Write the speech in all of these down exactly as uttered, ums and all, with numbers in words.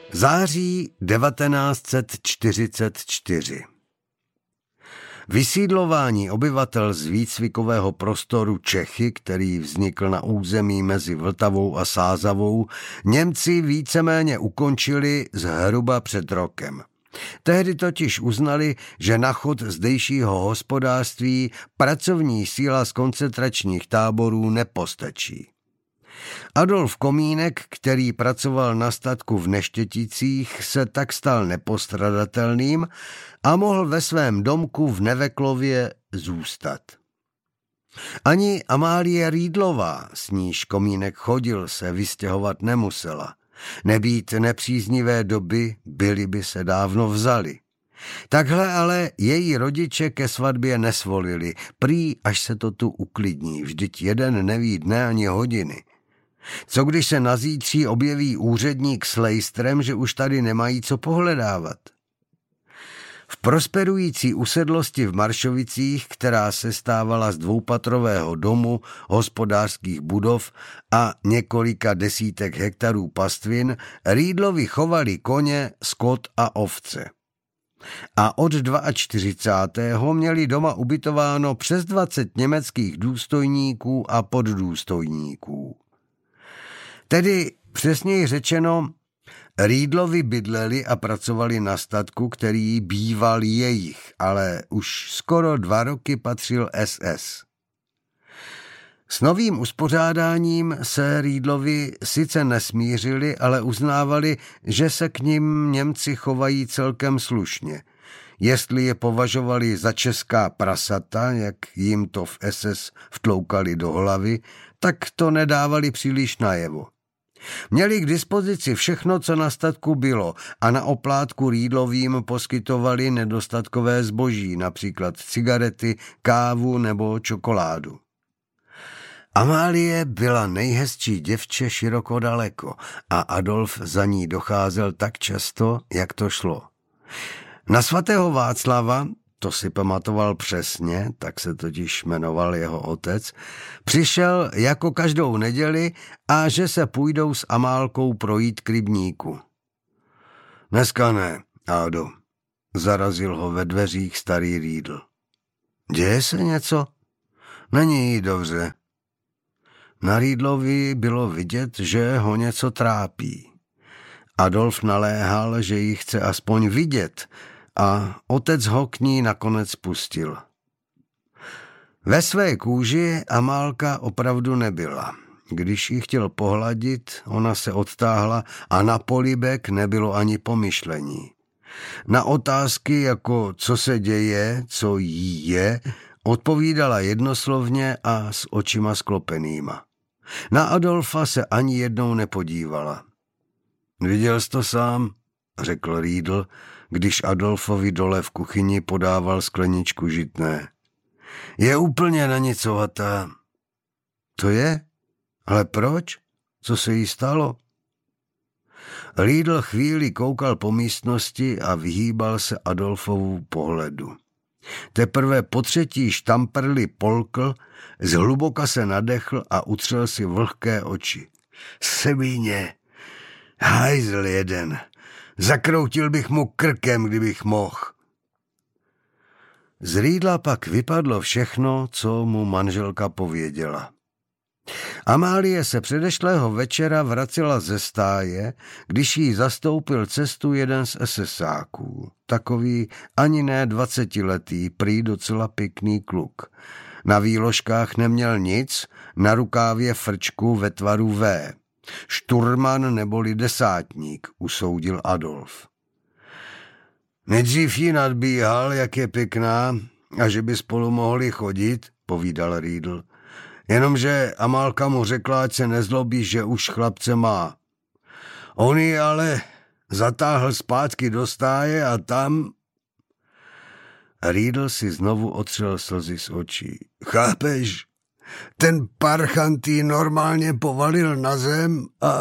Září devatenáct set čtyřicet čtyři. Vysídlování obyvatel z výcvikového prostoru Čechy, který vznikl na území mezi Vltavou a Sázavou, Němci víceméně ukončili zhruba před rokem. Tehdy totiž uznali, že na chod zdejšího hospodářství pracovní síla z koncentračních táborů nepostačí. Adolf Komínek, který pracoval na statku v Neštěticích, se tak stal nepostradatelným a mohl ve svém domku v Neveklově zůstat. Ani Amálie Rýdlová, s níž Komínek chodil, se vystěhovat nemusela. Nebýt nepříznivé doby, byli by se dávno vzali. Takhle ale její rodiče ke svatbě nesvolili, prý až se to tu uklidní, vždyť jeden neví dne ani hodiny. Co když se na zítří objeví úředník s lejstrem, že už tady nemají co pohledávat? V prosperující usedlosti v Maršovicích, která se stávala z dvoupatrového domu, hospodářských budov a několika desítek hektarů pastvin, Rýdlovi chovali koně, skot a ovce. A od čtyřicátého druhého měli doma ubytováno přes dvacet německých důstojníků a poddůstojníků. Tedy přesněji řečeno, Rýdlovi bydleli a pracovali na statku, který býval jejich, ale už skoro dva roky patřil es es. S novým uspořádáním se Rýdlovi sice nesmířili, ale uznávali, že se k nim Němci chovají celkem slušně. Jestli je považovali za česká prasata, jak jim to v es es vtloukali do hlavy, tak to nedávali příliš najevo. Měli k dispozici všechno, co na statku bylo, a na oplátku Rýdlovým poskytovali nedostatkové zboží, například cigarety, kávu nebo čokoládu. Amálie byla nejhezčí děvče široko daleko a Adolf za ní docházel tak často, jak to šlo. Na svatého Václava, to si pamatoval přesně, tak se totiž jmenoval jeho otec, přišel jako každou neděli a že se půjdou s Amálkou projít k rybníku. Dneska ne, Ádo, zarazil ho ve dveřích starý Rýdl. Děje se něco? Není jí dobře. Na Rýdlovi bylo vidět, že ho něco trápí. Adolf naléhal, že ji chce aspoň vidět, a otec ho k ní nakonec pustil. Ve své kůži Amálka opravdu nebyla. Když ji chtěl pohladit, ona se odtáhla a na polibek nebylo ani pomyšlení. Na otázky jako co se děje, co jí je, odpovídala jednoslovně a s očima sklopenýma. Na Adolfa se ani jednou nepodívala. Viděl jsi to sám, řekl Rýdl, když Adolfovi dole v kuchyni podával skleničku žitné. Je úplně na nicovatá. To je? Ale proč? Co se jí stalo? Rýdl chvíli koukal po místnosti a vyhýbal se Adolfovu pohledu. Teprve po třetí štamprli polkl, zhluboka se nadechl a utřel si vlhké oči. Semíně, hajzl jeden, zakroutil bych mu krkem, kdybych mohl. Z Rýdla pak vypadlo všechno, co mu manželka pověděla. Amálie se předešlého večera vracela ze stáje, když jí zastoupil cestu jeden z esesáků. Takový ani ne dvacetiletý, prý docela pěkný kluk. Na výložkách neměl nic, na rukávě frčku ve tvaru V. Šturman neboli desátník, usoudil Adolf. Nejdřív jí nadbíhal, jak je pěkná a že by spolu mohli chodit, povídal Rýdl. Jenomže Amálka mu řekla, ať se nezlobí, že už chlapce má. On ji ale zatáhl zpátky do stáje a tam... Rýdl si znovu otřel slzy z očí. Chápeš? Ten parchant jí normálně povalil na zem a...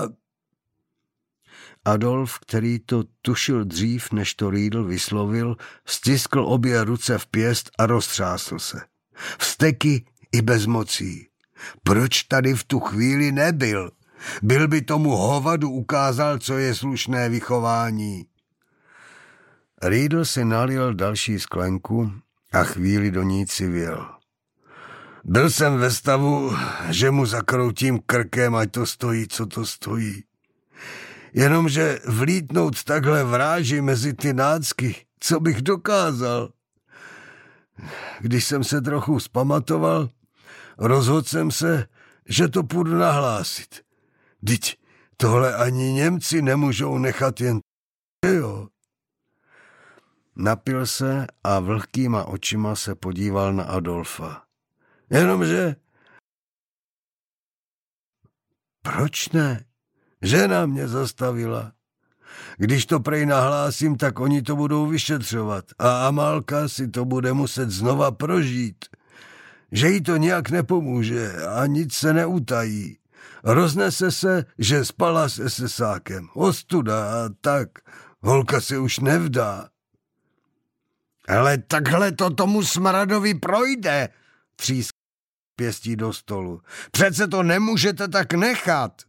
Adolf, který to tušil dřív, než to Rýdl vyslovil, stiskl obě ruce v pěst a roztřásl se. Vzteky i bezmocí. Proč tady v tu chvíli nebyl? Byl by tomu hovadu ukázal, co je slušné vychování. Riedl si nalil další sklenku a chvíli do ní civěl. Byl jsem ve stavu, že mu zakroutím krkem, ať to stojí, co to stojí. Jenomže vlítnout takhle vráži mezi ty nácky, co bych dokázal. Když jsem se trochu vzpamatoval, rozhodl jsem se, že to půjdu nahlásit. Vždyť tohle ani Němci nemůžou nechat jen jo. Napil se a vlhkýma očima se podíval na Adolfa. Jenomže... Proč ne? Žena mě zastavila. Když to prej nahlásím, tak oni to budou vyšetřovat a Amálka si to bude muset znova prožít. Že jí to nějak nepomůže a nic se neutají. Roznese se, že spala s esesákem. Ostuda a tak. Holka se už nevdá. Ale takhle to tomu smradovi projde, třísk pěstí do stolu. Přece to nemůžete tak nechat.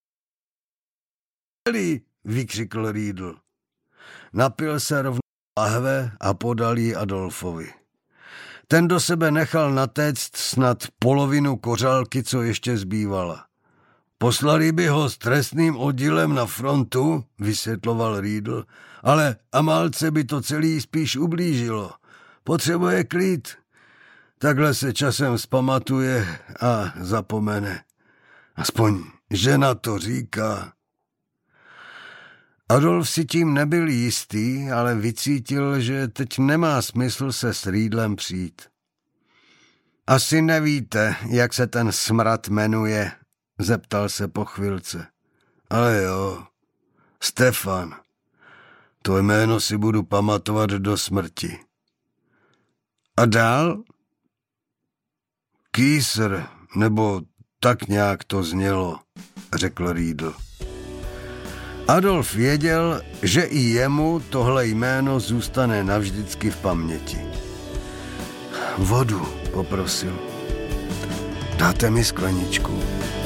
Vykřikl Riedl. Napil se rovnou lahve a podal ji Adolfovi. Ten do sebe nechal natéct snad polovinu kořálky, co ještě zbývala. Poslali by ho s trestným oddílem na frontu, vysvětloval Riedl, ale Amálce by to celý spíš ublížilo. Potřebuje klid. Takhle se časem vzpamatuje a zapomene. Aspoň žena to říká. Adolf si tím nebyl jistý, ale vycítil, že teď nemá smysl se s Riedlem přijít. Asi nevíte, jak se ten smrad jmenuje, zeptal se po chvilce. Ale jo, Stefan. To jméno si budu pamatovat do smrti. A dál? Kýsr, nebo tak nějak to znělo, řekl Riedl. Adolf věděl, že i jemu tohle jméno zůstane navždycky v paměti. Vodu, poprosil. Dáte mi skleničku.